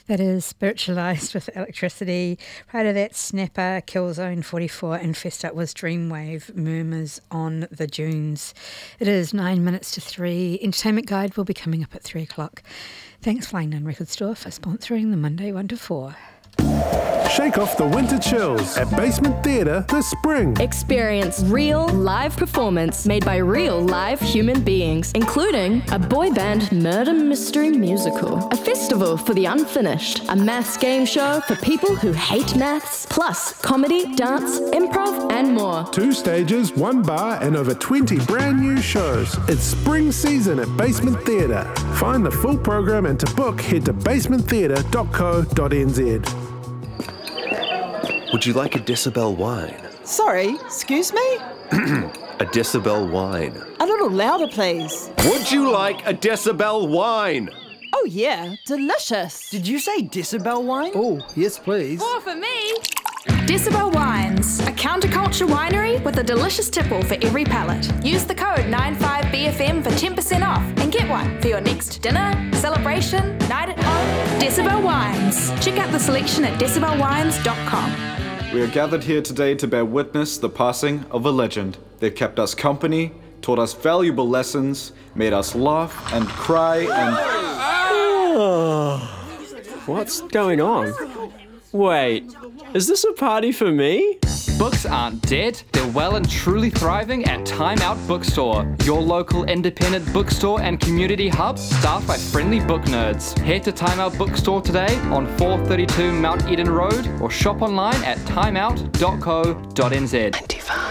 That is Spiritualized with Electricity. Prior to that, Snapper, Killzone 44, and first up was Dreamwave, Murmurs on the Dunes. It is 9 minutes to 3. Entertainment Guide will be coming up at 3 o'clock. Thanks Flying Nun Record Store for sponsoring the Monday 1 to 4. Shake off the winter chills at Basement Theatre this spring. Experience real live performance made by real live human beings, including a boy band murder mystery musical, a festival for the unfinished, a maths game show for people who hate maths, plus comedy, dance, improv, and more. 2 stages, 1 bar, and over 20 brand new shows. It's spring season at Basement Theatre. Find the full program and to book, head to basementtheatre.co.nz. Would you like a Decibel wine? Sorry, excuse me? A Decibel wine. A little louder, please. Would you like a Decibel wine? Oh yeah, delicious. Did you say Decibel wine? Oh, yes please. More for me. Decibel Wines, a counterculture winery with a delicious tipple for every palate. Use the code 95BFM for 10% off and get one for your next dinner, celebration, night at home. Decibel Wines. Check out the selection at decibelwines.com. We are gathered here today to bear witness the passing of a legend. They kept us company, taught us valuable lessons, made us laugh and cry and... What's going on? Wait, is this a party for me? Books aren't dead, they're well and truly thriving at Time Out Bookstore, your local independent bookstore and community hub staffed by friendly book nerds. Head to Time Out Bookstore today on 432 Mount Eden Road or shop online at timeout.co.nz.